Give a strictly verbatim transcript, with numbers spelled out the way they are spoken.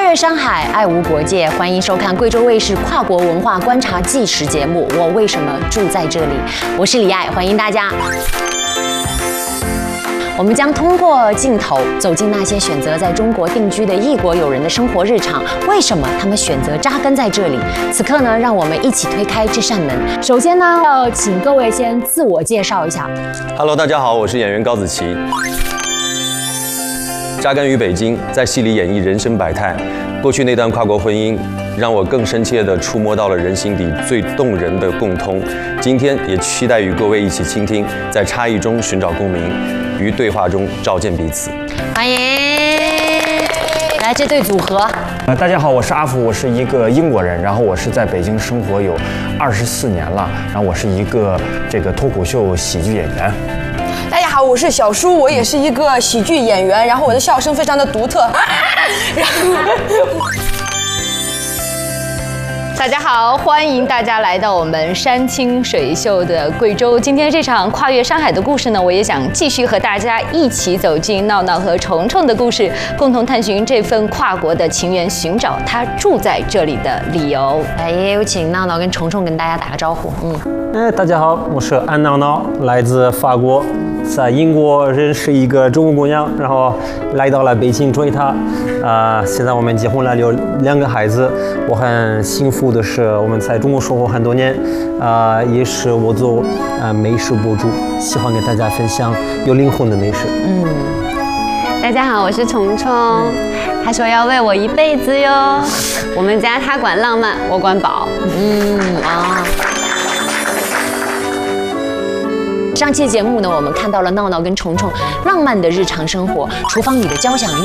越山海，爱无国界。欢迎收看贵州卫视跨国文化观察纪实节目《我为什么住在这里》，我是李艾，欢迎大家。我们将通过镜头走进那些选择在中国定居的异国友人的生活日常，为什么他们选择扎根在这里？此刻呢，让我们一起推开这扇门。首先呢，要请各位先自我介绍一下。 Hello， 大家好，我是演员高子琪。扎根于北京，在戏里演绎人生百态。过去那段跨国婚姻，让我更深切地触摸到了人心底最动人的共通。今天也期待与各位一起倾听，在差异中寻找共鸣，于对话中照见彼此。 欢迎来这对组合。 呃，大家好，我是阿福，我是一个英国人，然后我是在北京生活有二十四年了，然后我是一个这个脱口秀喜剧演员。 大家好，我是小舒，我也是一个喜剧演员，然后我的笑声非常的独特。然后大家好，欢迎大家来到我们山清水秀的贵州。今天这场跨越山海的故事呢，我也想继续和大家一起走进闹闹和虫虫的故事，共同探寻这份跨国的情缘，寻找他住在这里的理由。 来，也有请闹闹跟虫虫跟大家打个招呼。嗯， 哎，大家好，我是安闹闹，来自法国，在英国认识一个中国姑娘，然后来到了北京追她。啊、呃，现在我们结婚了，有两个孩子。我很幸福的是，我们在中国生活很多年，啊、呃，也是我做呃美食博主，喜欢给大家分享有灵魂的美食。 嗯，大家好，我是虫虫，他说要为我一辈子哟。我们家他管浪漫，我管饱。 嗯啊。上期节目呢，我们看到了闹闹跟虫虫浪漫的日常生活，厨房里的交响乐